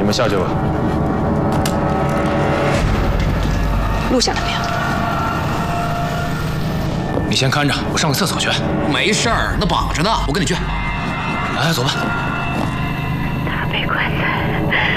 们下去吧。 录下来没有？ 你先看着，我上个厕所去。 没事儿，那绑着呢，我跟你去。 来，走吧。 他被关在